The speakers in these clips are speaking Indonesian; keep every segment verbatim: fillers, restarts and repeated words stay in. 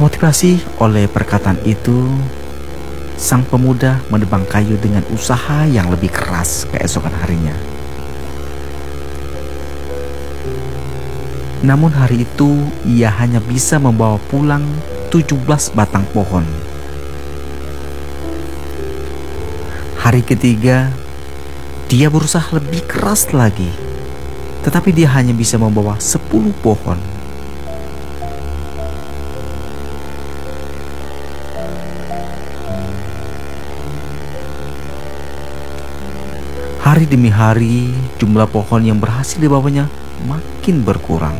Termotivasi oleh perkataan itu, sang pemuda menebang kayu dengan usaha yang lebih keras keesokan harinya. Namun hari itu ia hanya bisa membawa pulang tujuh belas batang pohon. Hari ketiga, dia berusaha lebih keras lagi, tetapi dia hanya bisa membawa sepuluh pohon. Hari demi hari, jumlah pohon yang berhasil dibawanya makin berkurang.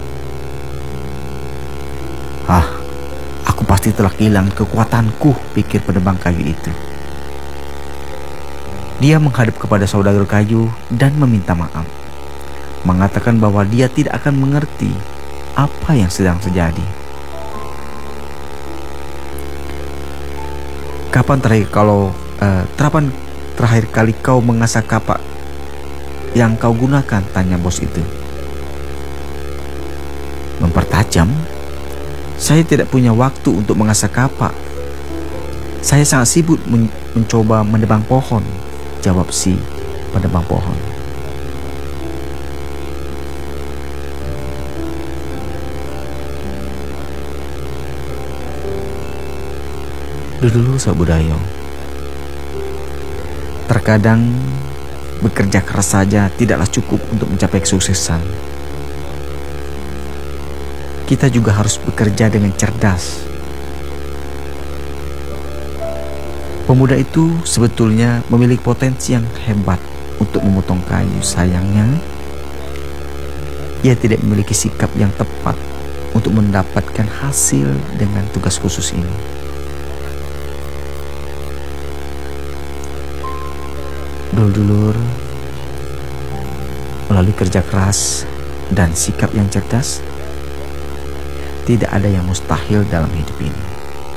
Ah, aku pasti telah kehilangan kekuatanku, pikir penebang kayu itu. Dia menghadap kepada saudagar kayu dan meminta maaf, mengatakan bahwa dia tidak akan mengerti apa yang sedang terjadi. Kapan terakhir kalau uh, terapan terakhir kali kau mengasah kapak yang kau gunakan? Tanya bos itu. Mempertajam? Saya tidak punya waktu untuk mengasah kapak. Saya sangat sibuk men- mencoba menebang pohon, jawab si penebang pohon. Dulu Sabudayo, terkadang bekerja keras saja tidaklah cukup untuk mencapai kesuksesan. Kita juga harus bekerja dengan cerdas. Pemuda itu sebetulnya memiliki potensi yang hebat untuk memotong kayu. Sayangnya, ia tidak memiliki sikap yang tepat untuk mendapatkan hasil dengan tugas khusus ini. Dulur-dulur, melalui kerja keras dan sikap yang cerdas, tidak ada yang mustahil dalam hidup ini.